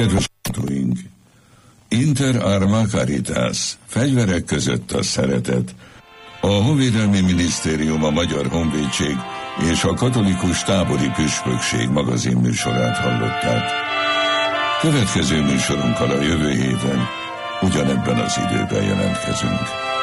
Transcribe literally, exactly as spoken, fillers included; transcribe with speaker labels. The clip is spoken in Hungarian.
Speaker 1: Kedves hallgatóink! Inter arma caritas, fegyverek között a szeretet. A Honvédelmi Minisztérium, a Magyar Honvédség és a Katolikus Tábori Püspökség magazin műsorát hallották. Következő műsorunkkal a jövő héten ugyanebben az időben jelentkezünk.